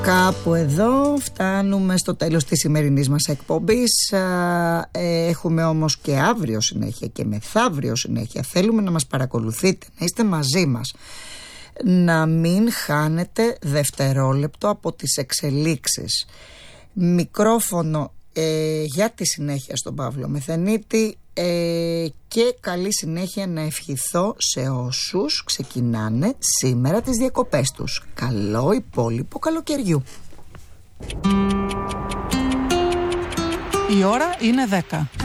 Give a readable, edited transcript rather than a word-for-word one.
Κάπου εδώ φτάνουμε στο τέλος της σημερινής μας εκπομπής. Έχουμε όμως και αύριο συνέχεια και μεθαύριο συνέχεια. Θέλουμε να μας παρακολουθείτε, να είστε μαζί μας, να μην χάνετε δευτερόλεπτο από τις εξελίξεις. Μικρόφωνο για τη συνέχεια στον Παύλο Μεθενίτη, και καλή συνέχεια να ευχηθώ σε όσους ξεκινάνε σήμερα τις διακοπές τους. Καλό υπόλοιπο καλοκαιριού. Η ώρα είναι 10.